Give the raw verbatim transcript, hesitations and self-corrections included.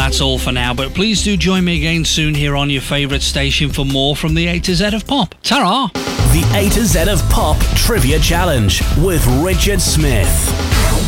that's all for now, but please do join me again soon here on your favourite station for more from the A to Z of Pop. Ta-ra! The A to Z of Pop Trivia Challenge with Richard Smith.